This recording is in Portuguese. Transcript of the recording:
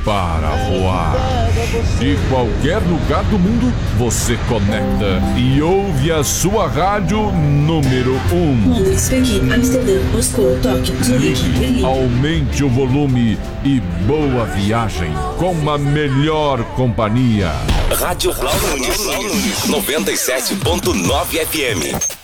para voar. De qualquer lugar do mundo, você conecta e ouve a sua rádio número 1. Londres, Pequim, Amsterdã, Moscou, Tóquio, Zurique, Berlim. Aumente o volume e boa viagem com a melhor companhia. Rádio Cláudio Nunes, 97.9 FM.